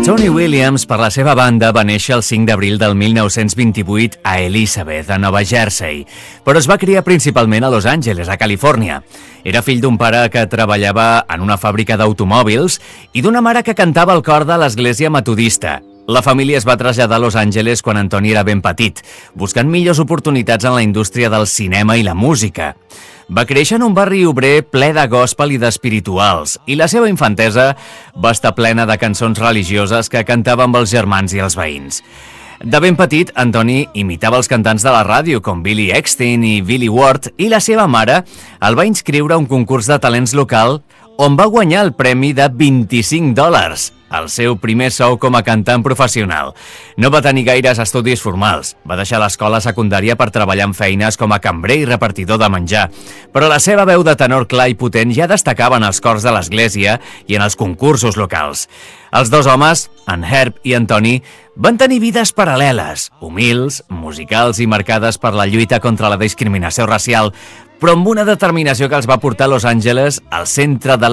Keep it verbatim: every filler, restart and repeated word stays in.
Tony Williams, per la seva banda, va néixer el cinc d'abril del mil nou-cents vint-i-vuit a Elizabeth, a Nova Jersey, però es va criar principalment a Los Angeles, a Califòrnia. Era fill d'un pare que treballava en una fàbrica d'automòbils i d'una mare que cantava al cor de l'església metodista. La família es va traslladar a Los Angeles quan Tony era ben petit, buscant millors oportunitats en la indústria del cinema i la música. Va créixer en un barri obrer ple de gospel i d'espirituals, i la seva infantesa va estar plena de cançons religioses que cantava amb els germans i els veïns. De ben petit, Tony imitava els cantants de la ràdio, com Billy Eckstine i Billy Ward, i la seva mare el va inscriure a un concurs de talents local on va guanyar el premi de vint-i-cinc dòlars, el seu primer sou com a cantant professional. No va tenir gaires estudis formals. Va deixar l'escola secundària per treballar en feines com a cambrer i repartidor de menjar, però la seva veu de tenor clar i potent ja destacava en els cors de l'església i en els concursos locals. Els dos homes, en Herb i en Tony, van tenir vides paral·leles, humils, musicals i marcades per la lluita contra la discriminació racial, però amb una determinació que els va portar a Los Angeles al centre de